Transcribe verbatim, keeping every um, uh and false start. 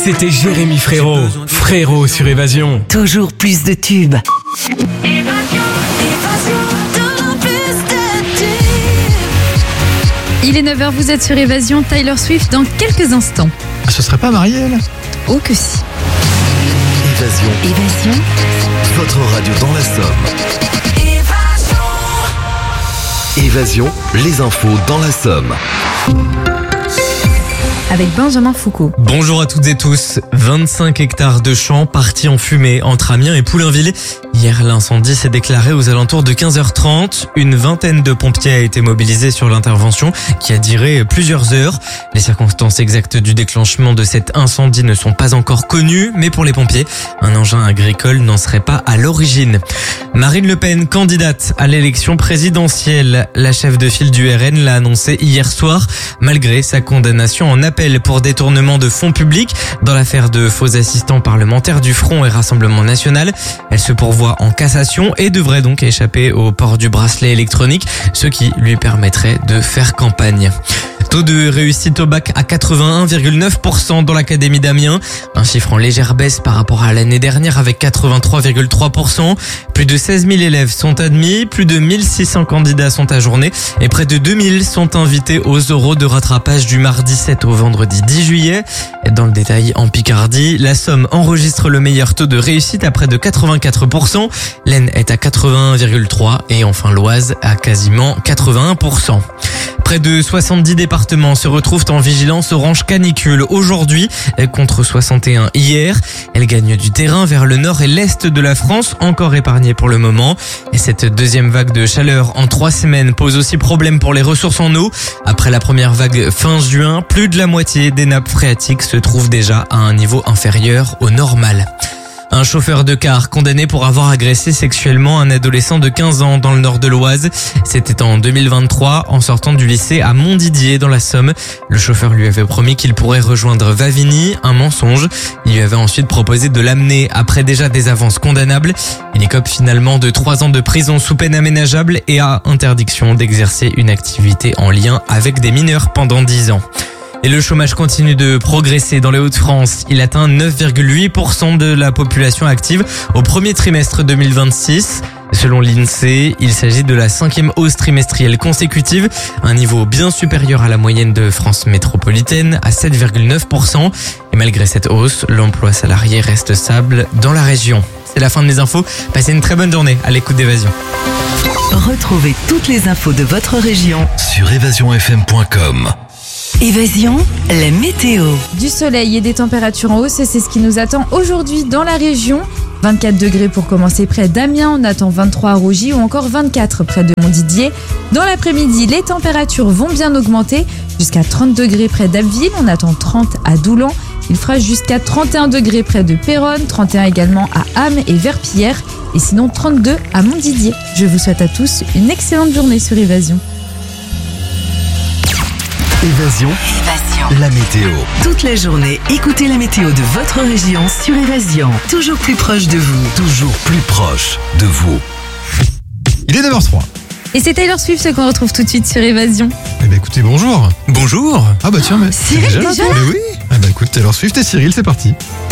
C'était Jérémy Frérot. Frérot sur Évasion. Toujours plus de tubes. Il est neuf heures, vous êtes sur Évasion. Taylor Swift dans quelques instants. Ah, ce serait pas Marielle? Oh que si. Évasion. Évasion. Votre radio dans la Somme. Évasion, les infos dans la Somme. Avec Benjamin Foucault. Bonjour à toutes et tous. vingt-cinq hectares de champs partis en fumée entre Amiens et Poulainville. Hier, l'incendie s'est déclaré aux alentours de quinze heures trente. Une vingtaine de pompiers a été mobilisée sur l'intervention qui a duré plusieurs heures. Les circonstances exactes du déclenchement de cet incendie ne sont pas encore connues, mais pour les pompiers, un engin agricole n'en serait pas à l'origine. Marine Le Pen, candidate à l'élection présidentielle. La chef de file du R N l'a annoncé hier soir, malgré sa condamnation en appel pour détournement de fonds publics dans l'affaire de faux assistants parlementaires du Front et Rassemblement National. Elle se pourvoit en cassation et devrait donc échapper au port du bracelet électronique, ce qui lui permettrait de faire campagne. Taux de réussite au bac à quatre-vingt-un virgule neuf pour cent dans l'académie d'Amiens, un chiffre en légère baisse par rapport à l'année dernière avec quatre-vingt-trois virgule trois pour cent. Plus de seize mille élèves sont admis, plus de mille six cents candidats sont ajournés et près de deux mille sont invités aux oraux de rattrapage du mardi sept au vendredi dix juillet. Dans le détail, en Picardie, la Somme enregistre le meilleur taux de réussite à près de quatre-vingt-quatre pour cent. L'Aisne est à quatre-vingt-un virgule trois pour cent et enfin l'Oise à quasiment quatre-vingt-un pour cent. Près de soixante-dix départements se retrouvent en vigilance orange canicule aujourd'hui contre soixante et un hier. Elle gagne du terrain vers le nord et l'est de la France, encore épargnée pour le moment. Et cette deuxième vague de chaleur en trois semaines pose aussi problème pour les ressources en eau. Après la première vague fin juin, plus de la moitié des nappes phréatiques se trouvent déjà à un niveau inférieur au normal. Un chauffeur de car condamné pour avoir agressé sexuellement un adolescent de quinze ans dans le nord de l'Oise. C'était en deux mille vingt-trois, en sortant du lycée à Montdidier dans la Somme. Le chauffeur lui avait promis qu'il pourrait rejoindre Vavigny, un mensonge. Il lui avait ensuite proposé de l'amener après déjà des avances condamnables. Il écope finalement de trois ans de prison sous peine aménageable et a interdiction d'exercer une activité en lien avec des mineurs pendant dix ans. Et le chômage continue de progresser dans les Hauts-de-France. Il atteint neuf virgule huit pour cent de la population active au premier trimestre deux mille vingt-six. Selon l'INSEE, il s'agit de la cinquième hausse trimestrielle consécutive, un niveau bien supérieur à la moyenne de France métropolitaine à sept virgule neuf pour cent. Et malgré cette hausse, l'emploi salarié reste stable dans la région. C'est la fin de mes infos. Passez une très bonne journée à l'écoute d'Évasion. Retrouvez toutes les infos de votre région Sur évasion f m point com. Évasion, la météo. Du soleil et des températures en hausse, et c'est ce qui nous attend aujourd'hui dans la région. vingt-quatre degrés pour commencer près d'Amiens, on attend vingt-trois à Rougy ou encore vingt-quatre près de Montdidier. Dans l'après-midi, les températures vont bien augmenter jusqu'à trente degrés près d'Abbeville, on attend trente à Doulan. Il fera jusqu'à trente et un degrés près de Péronne, trente et un également à Ham et Verpillière et sinon trente-deux à Montdidier. Je vous souhaite à tous une excellente journée sur Évasion. Évasion, Évasion. la météo. Toute la journée, écoutez la météo de votre région sur Évasion. Toujours plus proche de vous. Toujours plus proche de vous. Il est neuf heures trois. Et c'est Taylor Swift qu'on retrouve tout de suite sur Évasion. Eh ben écoutez, bonjour. Bonjour. Ah bah tiens, mais Cyril, c'est déjà là Mais oui. Ah bah écoute, Taylor Swift et Cyril, c'est parti.